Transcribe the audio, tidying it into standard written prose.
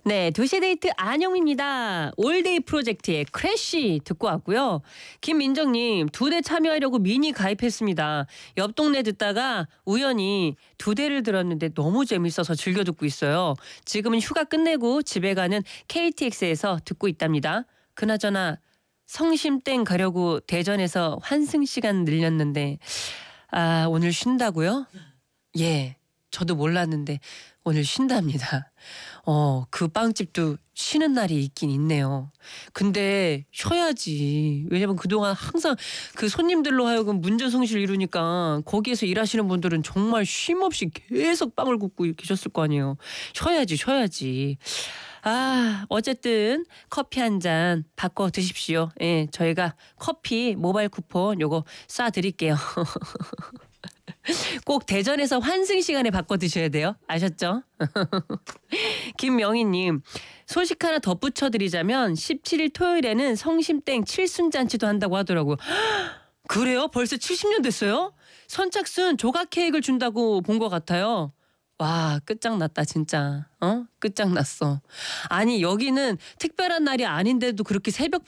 네, 2시 데이트 안영입니다. 올데이 프로젝트의 크래쉬 듣고 왔고요. 김민정님, 2대 참여하려고 미니 가입했습니다. 옆 동네 듣다가 우연히 2대를 들었는데 너무 재밌어서 즐겨 듣고 있어요. 지금은 휴가 끝내고 집에 가는 KTX에서 듣고 있답니다. 그나저나 성심땡 가려고 대전에서 환승 시간 늘렸는데 오늘 쉰다고요? 예, 저도 몰랐는데 오늘 쉰답니다. 그 빵집도 쉬는 날이 있긴 있네요. 근데 쉬어야지. 왜냐면 그동안 항상 그 손님들로 하여금 문제성실 이루니까 거기에서 일하시는 분들은 정말 쉼 없이 계속 빵을 굽고 계셨을 거 아니에요. 쉬어야지, 쉬어야지. 어쨌든 커피 한 잔 바꿔 드십시오. 예, 저희가 커피 모바일 쿠폰 요거 쏴드릴게요. 꼭 대전에서 환승 시간에 바꿔 드셔야 돼요. 아셨죠? 김명희님, 소식 하나 덧붙여 드리자면 17일 토요일에는 성심땡 칠순잔치도 한다고 하더라고요. 그래요? 벌써 70년 됐어요? 선착순 조각 케이크를 준다고 본 것 같아요. 와, 끝장났다 진짜. 끝장났어. 아니 여기는 특별한 날이 아닌데도 그렇게 새벽